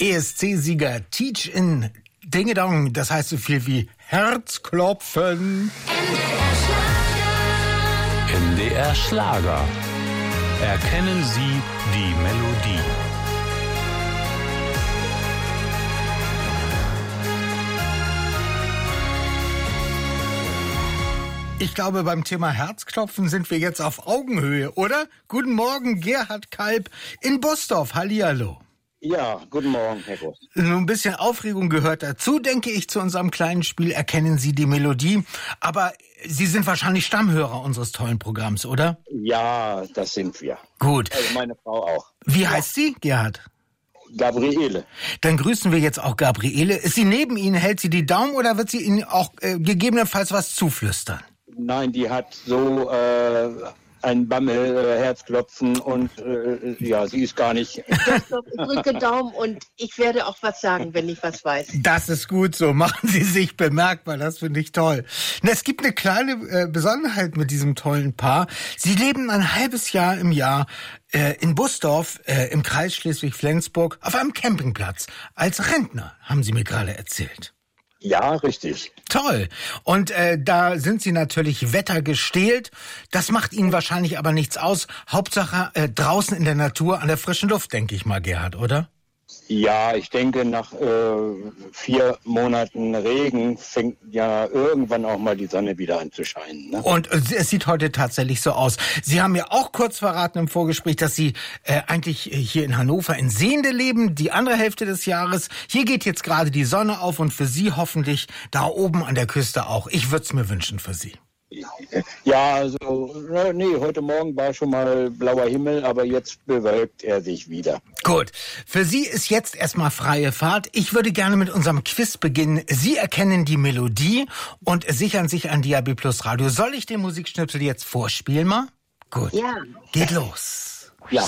ESC-Sieger Teach in Dingedong, das heißt so viel wie Herzklopfen. NDR Schlager. Erkennen Sie die Melodie. Ich glaube, beim Thema Herzklopfen sind wir jetzt auf Augenhöhe, oder? Guten Morgen, Gerhard Kalb in Bustorf. Hallihallo. Ja, guten Morgen, Herr Groß. Nur ein bisschen Aufregung gehört dazu, denke ich, zu unserem kleinen Spiel Erkennen Sie die Melodie. Aber Sie sind wahrscheinlich Stammhörer unseres tollen Programms, oder? Ja, das sind wir. Gut. Also meine Frau auch. Wie heißt sie, Gerhard? Gabriele. Dann grüßen wir jetzt auch Gabriele. Ist sie neben Ihnen, hält sie die Daumen oder wird sie Ihnen auch gegebenenfalls was zuflüstern? Nein, die hat so ein Bammel, Herzklopfen und ja, sie ist gar nicht... Ich drücke Daumen und ich werde auch was sagen, wenn ich was weiß. Das ist gut so. Machen Sie sich bemerkbar. Das finde ich toll. Es gibt eine kleine Besonderheit mit diesem tollen Paar. Sie leben ein halbes Jahr im Jahr in Bustorf im Kreis Schleswig-Flensburg auf einem Campingplatz. Als Rentner, haben Sie mir gerade erzählt. Ja, richtig. Toll. Und da sind Sie natürlich wettergestählt. Das macht Ihnen wahrscheinlich aber nichts aus. Hauptsache draußen in der Natur, an der frischen Luft, denke ich mal, Gerhard, oder? Ja, ich denke, nach 4 Monaten Regen fängt ja irgendwann auch mal die Sonne wieder an zu scheinen. Ne? Und es sieht heute tatsächlich so aus. Sie haben mir auch kurz verraten im Vorgespräch, dass Sie eigentlich hier in Hannover in Sehnde leben, die andere Hälfte des Jahres. Hier geht jetzt gerade die Sonne auf und für Sie hoffentlich da oben an der Küste auch. Ich würde es mir wünschen für Sie. Ja, also, nee, heute Morgen war schon mal blauer Himmel, aber jetzt bewölkt er sich wieder. Gut, für Sie ist jetzt erstmal freie Fahrt. Ich würde gerne mit unserem Quiz beginnen. Sie erkennen die Melodie und sichern sich ein DAB+ Radio. Soll ich den Musikschnipsel jetzt vorspielen mal? Gut, Ja. geht los.